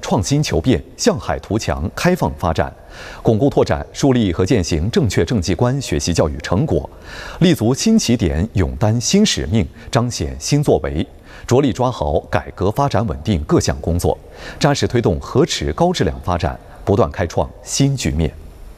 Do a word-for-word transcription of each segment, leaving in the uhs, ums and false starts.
创新求变、向海图强、开放发展，巩固拓展、树立和践行正确政绩观学习教育成果，立足新起点，勇担新使命，彰显新作为，着力抓好改革发展稳定各项工作，扎实推动河池高质量发展，不断开创新局面。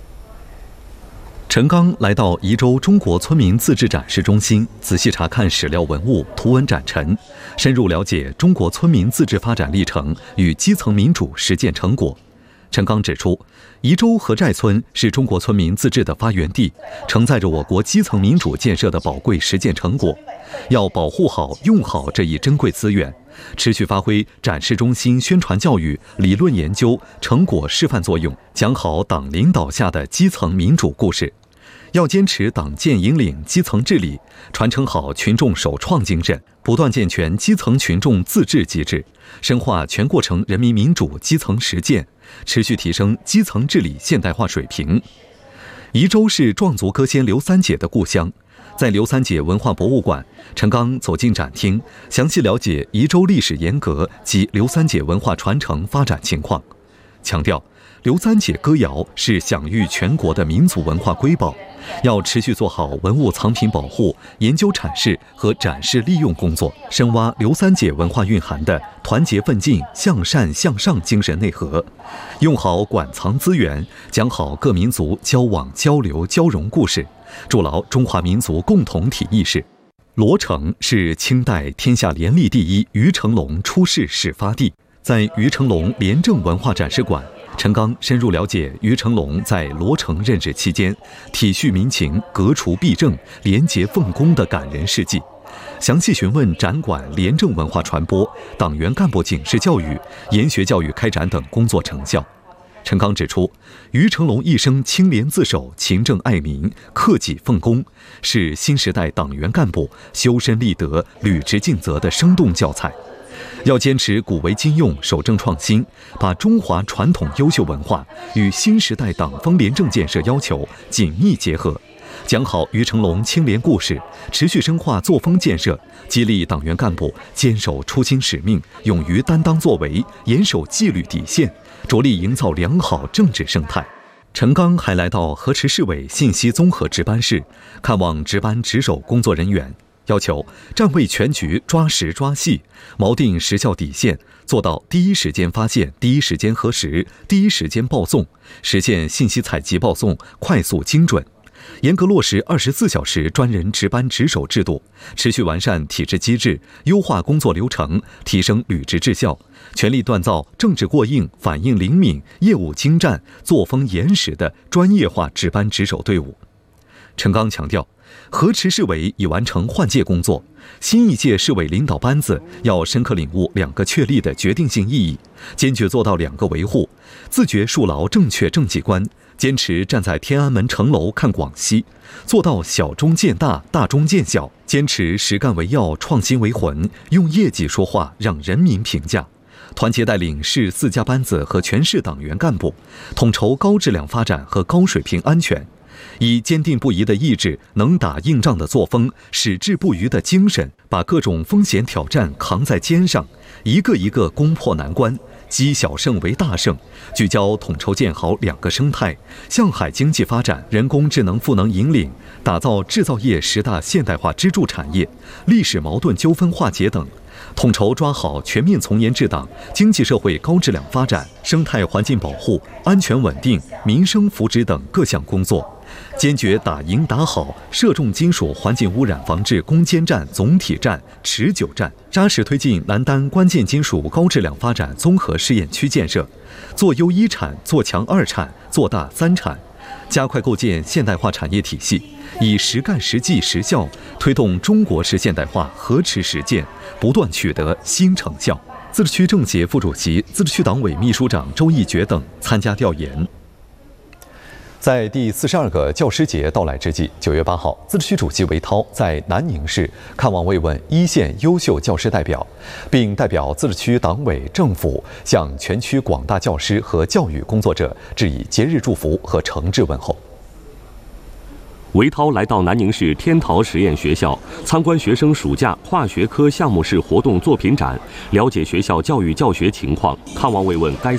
陈刚来到宜州中国村民自治展示中心，仔细查看史料文物、图文展陈，深入了解中国村民自治发展历程与基层民主实践成果。陈刚指出，宜州河寨村是中国村民自治的发源地，承载着我国基层民主建设的宝贵实践成果，要保护好、用好这一珍贵资源，持续发挥展示中心宣传教育、理论研究、成果示范作用，讲好党领导下的基层民主故事。要坚持党建引领基层治理，传承好群众首创精神，不断健全基层群众自治机制，深化全过程人民民主基层实践，持续提升基层治理现代化水平。宜州是壮族歌仙刘三姐的故乡，在刘三姐文化博物馆，陈刚走进展厅，详细了解宜州历史沿革及刘三姐文化传承发展情况，强调刘三姐歌谣是享誉全国的民族文化瑰宝，要持续做好文物藏品保护、研究阐释和展示利用工作，深挖刘三姐文化蕴含的团结奋进、向善向上精神内核，用好馆藏资源，讲好各民族交往交流交融故事，筑牢中华民族共同体意识。罗城是清代天下廉吏第一于成龙出仕始发地，在于成龙廉政文化展示馆，陈刚深入了解于成龙在罗城任职期间体恤民情、革除弊政、廉洁奉公的感人事迹，详细询问展馆廉政文化传播、党员干部警示教育、研学教育开展等工作成效。陈刚指出，于成龙一生清廉自守、勤政爱民、克己奉公，是新时代党员干部修身立德、履职尽责的生动教材。要坚持古为今用、守正创新，把中华传统优秀文化与新时代党风廉政建设要求紧密结合，讲好于成龙清廉故事，持续深化作风建设，激励党员干部坚守初心使命，勇于担当作为，严守纪律底线，着力营造良好政治生态。陈刚还来到河池市委信息综合值班室，看望值班值守工作人员，要求站位全局，抓实抓细，锚定时效底线，做到第一时间发现、第一时间核实、第一时间报送，实现信息采集报送快速精准。严格落实二十四小时专人值班值守制度，持续完善体制机制，优化工作流程，提升履职质效，全力锻造政治过硬、反应灵敏、业务精湛、作风严实的专业化值班值守队伍。陈刚强调，河池市委已完成换届工作，新一届市委领导班子要深刻领悟两个确立的决定性意义，坚决做到两个维护，自觉树牢正确政绩观，坚持站在天安门城楼看广西，做到小中见大、大中见小，坚持实干为要、创新为魂，用业绩说话，让人民评价。团结带领市四家班子和全市党员干部，统筹高质量发展和高水平安全，以坚定不移的意志、能打硬仗的作风、矢志不渝的精神，把各种风险挑战扛在肩上，一个一个攻破难关，积小胜为大胜，聚焦统筹建好两个生态：向海经济发展、人工智能赋能引领，打造制造业十大现代化支柱产业、历史矛盾纠纷化解等。统筹抓好全面从严治党、经济社会高质量发展、生态环境保护、安全稳定、民生福祉等各项工作，坚决打赢打好涉重金属环境污染防治攻坚战、总体战、持久战，扎实推进南丹关键金属高质量发展综合试验区建设，做优一产、做强二产、做大三产，加快构建现代化产业体系，以实干实际实效推动中国式现代化河池实践不断取得新成效。自治区政协副主席、自治区党委秘书长周一觉等参加调研。在第四十二个教师节到来之际，九月八号，自治区主席韦涛在南宁市看望慰问一线优秀教师代表，并代表自治区党委政府向全区广大教师和教育工作者致以节日祝福和诚挚问候。 韦涛来到南宁市天陶实验学校，参观学生暑假跨学科项目式活动作品展，了解学校教育教学情况，看望慰问该